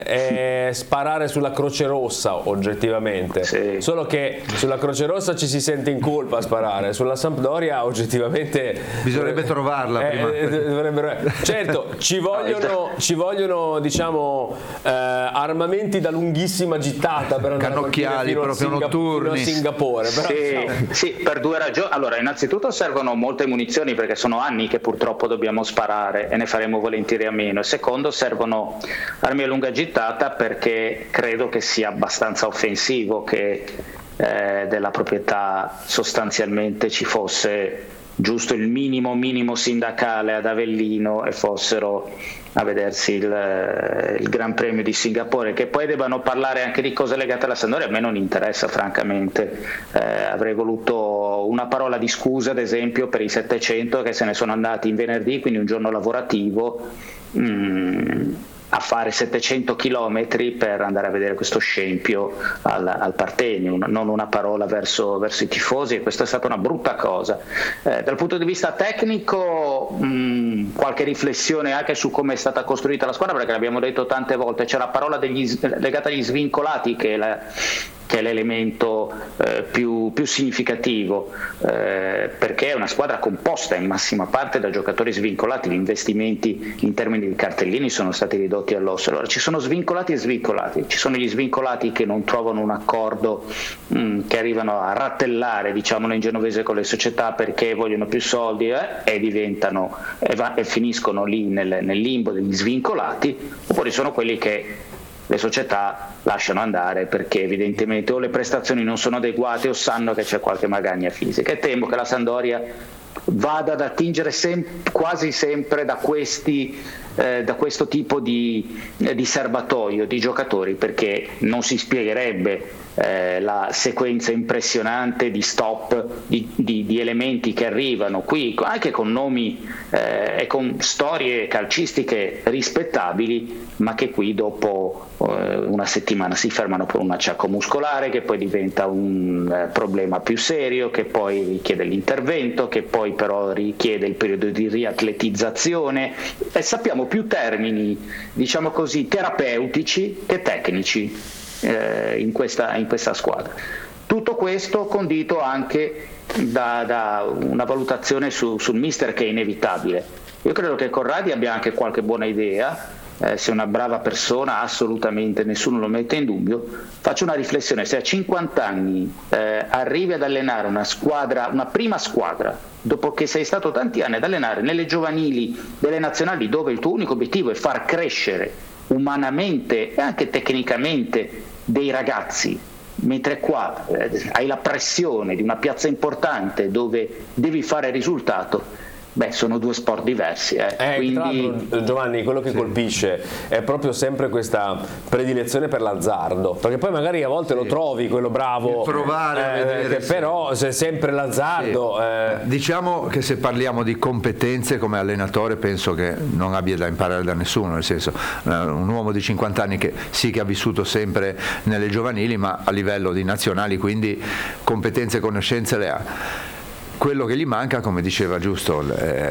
sparare sulla Croce Rossa oggettivamente, sì. Solo che sulla Croce Rossa ci si sente in colpa a sparare, sulla Sampdoria oggettivamente bisognerebbe trovarla prima. Certo, ci vogliono diciamo armamenti da lunghissima gittata per andare cannocchiali proprio notturni fino a Singapore, però, sì, per due ragioni. Allora, innanzitutto servono molte munizioni, perché sono anni che purtroppo dobbiamo sparare e ne faremo volentieri a meno, e secondo servono armi a lunga gittata, perché credo che sia abbastanza offensivo che della proprietà sostanzialmente ci fosse giusto il minimo sindacale ad Avellino e fossero a vedersi il Gran Premio di Singapore, che poi debbano parlare anche di cose legate alla Sampdoria. A me non interessa francamente, avrei voluto una parola di scusa ad esempio per i 700 che se ne sono andati in venerdì, quindi un giorno lavorativo, a fare 700 chilometri per andare a vedere questo scempio al Partenio, non una parola verso i tifosi, e questa è stata una brutta cosa. Dal punto di vista tecnico, qualche riflessione anche su come è stata costruita la squadra, perché l'abbiamo detto tante volte, c'è la parola legata agli svincolati che è l'elemento più significativo, perché è una squadra composta in massima parte da giocatori svincolati. Gli investimenti in termini di cartellini sono stati ridotti all'osso. Allora, ci sono svincolati e svincolati, ci sono gli svincolati che non trovano un accordo, che arrivano a rattellare, diciamolo in genovese, con le società perché vogliono più soldi e diventano e finiscono lì nel limbo degli svincolati, oppure sono quelli che le società lasciano andare perché evidentemente o le prestazioni non sono adeguate o sanno che c'è qualche magagna fisica, e temo che la Sampdoria vada ad attingere quasi sempre da questo tipo di serbatoio di giocatori, perché non si spiegherebbe la sequenza impressionante di stop di elementi che arrivano qui anche con nomi e con storie calcistiche rispettabili, ma che qui dopo una settimana si fermano per un acciacco muscolare che poi diventa un problema più serio, che poi richiede l'intervento, che poi però richiede il periodo di riatletizzazione, e sappiamo più termini, diciamo così, terapeutici che tecnici in questa squadra. Tutto questo condito anche da una valutazione sul mister, che è inevitabile. Io credo che Corradi abbia anche qualche buona idea, sia una brava persona, assolutamente nessuno lo mette in dubbio. Faccio una riflessione: se a 50 anni arrivi ad allenare una prima squadra, dopo che sei stato tanti anni ad allenare nelle giovanili delle nazionali, dove il tuo unico obiettivo è far crescere umanamente e anche tecnicamente dei ragazzi, mentre qua hai la pressione di una piazza importante dove devi fare risultato, sono due sport diversi. Quindi... Tra l'altro, Giovanni, quello che colpisce è proprio sempre questa predilezione per l'azzardo, perché poi magari a volte lo trovi quello bravo, il provare a vedere, però se è sempre l'azzardo. Diciamo che se parliamo di competenze come allenatore, penso che non abbia da imparare da nessuno, nel senso, un uomo di 50 anni che ha vissuto sempre nelle giovanili, ma a livello di nazionali, quindi competenze e conoscenze le ha. Quello che gli manca, come diceva giusto,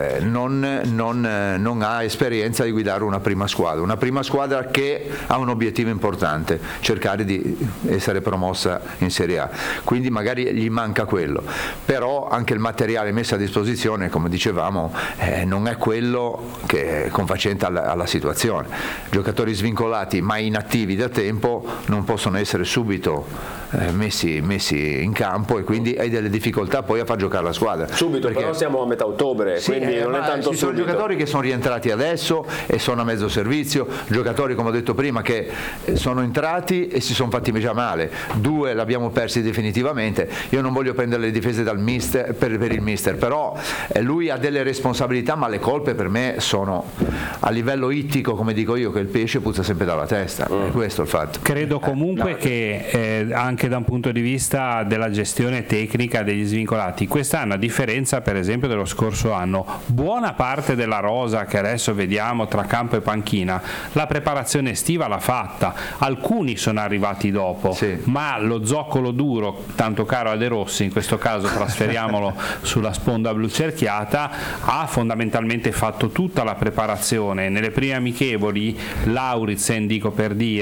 non ha esperienza di guidare una prima squadra che ha un obiettivo importante, cercare di essere promossa in Serie A, quindi magari gli manca quello, però anche il materiale messo a disposizione, come dicevamo, non è quello che è confacente alla situazione. Giocatori svincolati ma inattivi da tempo non possono essere subito messi in campo, e quindi hai delle difficoltà poi a far giocare la squadra subito, perché però siamo a metà ottobre, quindi non è tanto ci sono subito. Giocatori che sono rientrati adesso e sono a mezzo servizio, giocatori, come ho detto prima, che sono entrati e si sono fatti già male, 2 l'abbiamo persi definitivamente. Io non voglio prendere le difese dal mister, per il mister, però lui ha delle responsabilità, ma le colpe per me sono a livello ittico, come dico io, che il pesce puzza sempre dalla testa. È questo il fatto. Credo comunque che anche da un punto di vista della gestione tecnica degli svincolati, quest'anno, a differenza per esempio dello scorso anno, buona parte della rosa che adesso vediamo tra campo e panchina, la preparazione estiva l'ha fatta, alcuni sono arrivati dopo, ma lo zoccolo duro, tanto caro a De Rossi, in questo caso trasferiamolo sulla sponda blu cerchiata, ha fondamentalmente fatto tutta la preparazione. Nelle prime amichevoli Lauritsen, dico per dire,